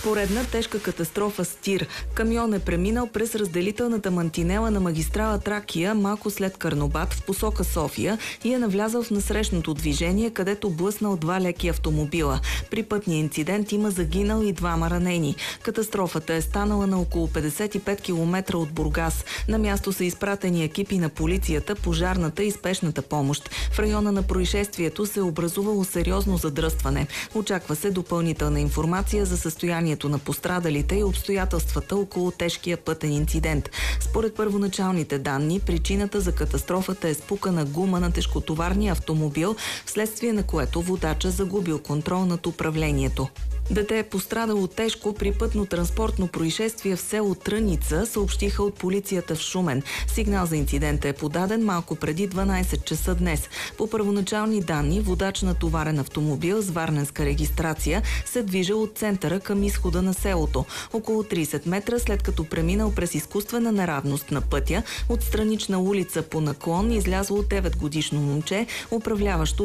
Поредна тежка катастрофа с тир. Камион е преминал през разделителната мантинела на магистрала Тракия малко след Карнобат в посока София и е навлязал в насрещното движение, където блъснал два леки автомобила. При пътния инцидент има загинал и двама ранени. Катастрофата е станала на около 55 км от Бургас. На място са изпратени екипи на полицията, пожарната и спешната помощ. В района на происшествието се е образувало сериозно задръстване. Очаква се допълнителна информация за състоянието на пострадалите и обстоятелствата около тежкия пътен инцидент. Според първоначалните данни, причината за катастрофата е спукана гума на тежкотоварния автомобил, вследствие на което водача загубил контрол над управлението. Дете е пострадало тежко при пътно-транспортно происшествие в село Тръница, съобщиха от полицията в Шумен. Сигнал за инцидента е подаден малко преди 12 часа днес. По първоначални данни, водач на товарен автомобил с варненска регистрация се движил от центъра към изхода на селото. Около 30 метра след като преминал през изкуствена неравност на пътя, от странична улица по наклон излязло 9-годишно момче, управляващо